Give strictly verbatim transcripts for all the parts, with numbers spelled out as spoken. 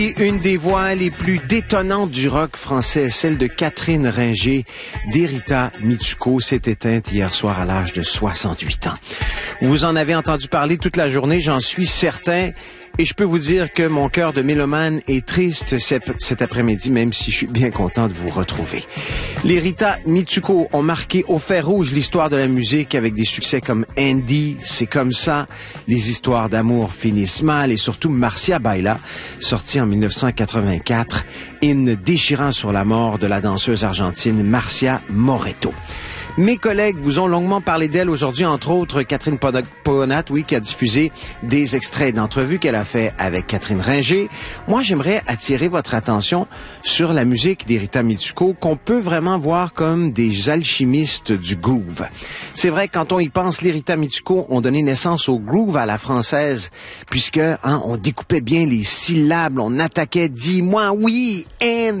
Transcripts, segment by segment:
Une des voix les plus détonnantes du rock français, celle de Catherine Ringer, d'Erita Mitsuko, s'est éteinte hier soir à l'âge de soixante-huit ans. Vous en avez entendu parler toute la journée, j'en suis certain. Et je peux vous dire que mon cœur de mélomane est triste cet après-midi, même si je suis bien content de vous retrouver. Les Rita Mitsuko ont marqué au fer rouge l'histoire de la musique avec des succès comme Andy, C'est comme ça, Les histoires d'amour finissent mal et surtout Marcia Baila, sorti en mille neuf cent quatre-vingt-quatre, hymne déchirant sur la mort de la danseuse argentine Marcia Moretto. Mes collègues vous ont longuement parlé d'elle aujourd'hui, entre autres Catherine Pogonat, oui, qui a diffusé des extraits d'entrevues qu'elle a fait avec Catherine Ringer. Moi, j'aimerais attirer votre attention sur la musique d'Erita Mitsuko, qu'on peut vraiment voir comme des alchimistes du groove. C'est vrai, quand on y pense, les Rita Mitsuko ont donné naissance au groove à la française, puisque hein, on découpait bien les syllabes, on attaquait « dis-moi oui »,« Andy »,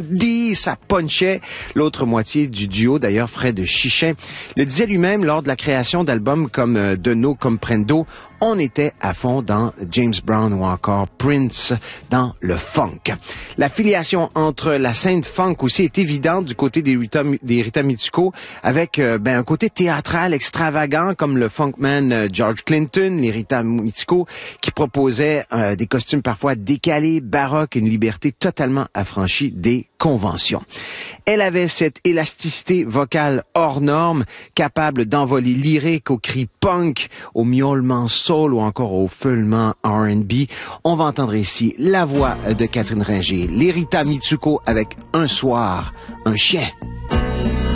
ça punchait. L'autre moitié du duo, d'ailleurs, Fred Chichin, le disait lui-même lors de la création d'albums comme euh, De No Comprendo, on était à fond dans James Brown ou encore Prince dans le funk. La filiation entre la scène funk aussi est évidente du côté des Rita, des Rita Mitsuko, avec euh, ben, un côté théâtral extravagant comme le funkman euh, George Clinton, les Rita Mitsuko, qui proposait euh, des costumes parfois décalés, baroques, une liberté totalement affranchie des conventions. Elle avait cette élasticité vocale hors norme, capable d'envoler lyrique aux cris punk, au miaulement soul ou encore au feulement R and B. On va entendre ici la voix de Catherine Ringer, les Rita Mitsuko avec Un soir, un chien.